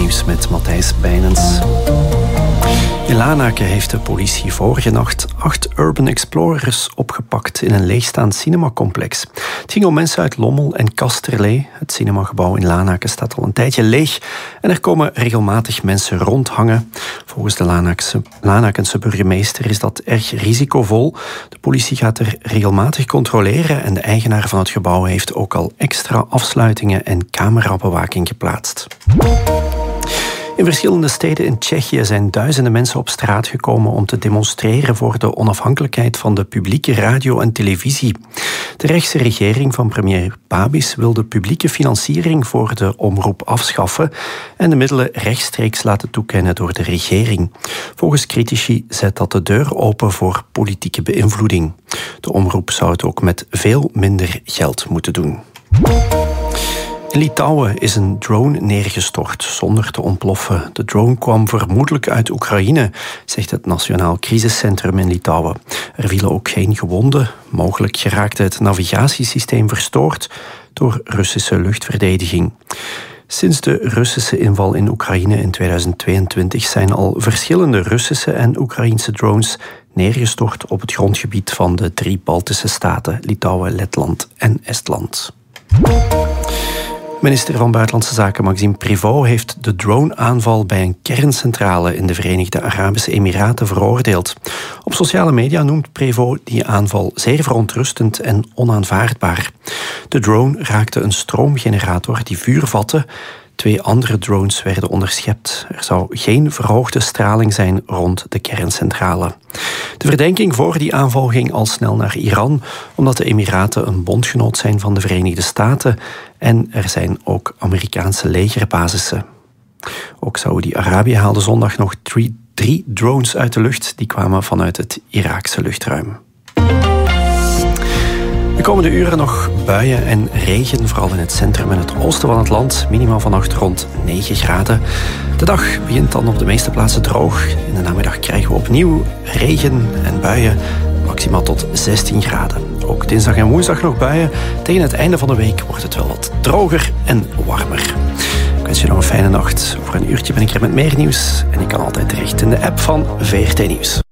Nieuws met Matthijs Bijnens. In Lanaken heeft de politie vorige nacht 8 Urban Explorers opgepakt in een leegstaand cinemacomplex. Het ging om mensen uit Lommel en Kasterlee. Het cinemagebouw in Lanaken staat al een tijdje leeg en er komen regelmatig mensen rondhangen. Volgens de Lanakense burgemeester is dat erg risicovol. De politie gaat er regelmatig controleren en de eigenaar van het gebouw heeft ook al extra afsluitingen en camerabewaking geplaatst. In verschillende steden in Tsjechië zijn duizenden mensen op straat gekomen om te demonstreren voor de onafhankelijkheid van de publieke radio en televisie. De rechtse regering van premier Babis wil de publieke financiering voor de omroep afschaffen en de middelen rechtstreeks laten toekennen door de regering. Volgens critici zet dat de deur open voor politieke beïnvloeding. De omroep zou het ook met veel minder geld moeten doen. In Litouwen is een drone neergestort zonder te ontploffen. De drone kwam vermoedelijk uit Oekraïne, zegt het Nationaal Crisiscentrum in Litouwen. Er vielen ook geen gewonden. Mogelijk geraakte het navigatiesysteem verstoord door Russische luchtverdediging. Sinds de Russische inval in Oekraïne in 2022 zijn al verschillende Russische en Oekraïnse drones neergestort op het grondgebied van de 3 Baltische staten, Litouwen, Letland en Estland. Minister van Buitenlandse Zaken Maxime Prévost heeft de drone-aanval bij een kerncentrale in de Verenigde Arabische Emiraten veroordeeld. Op sociale media noemt Prévost die aanval zeer verontrustend en onaanvaardbaar. De drone raakte een stroomgenerator die vuur vatte. 2 andere drones werden onderschept. Er zou geen verhoogde straling zijn rond de kerncentrale. De verdenking voor die aanval ging al snel naar Iran, omdat de Emiraten een bondgenoot zijn van de Verenigde Staten en er zijn ook Amerikaanse legerbasissen. Ook Saoedi-Arabië haalde zondag nog 3 drones uit de lucht. Die kwamen vanuit het Iraakse luchtruim. De komende uren nog buien en regen, vooral in het centrum en het oosten van het land. Minimaal vannacht rond 9 graden. De dag begint dan op de meeste plaatsen droog. In de namiddag krijgen we opnieuw regen en buien, maximaal tot 16 graden. Ook dinsdag en woensdag nog buien. Tegen het einde van de week wordt het wel wat droger en warmer. Ik wens je nog een fijne nacht. Over een uurtje ben ik er met meer nieuws. En je kan altijd terecht in de app van VRT Nieuws.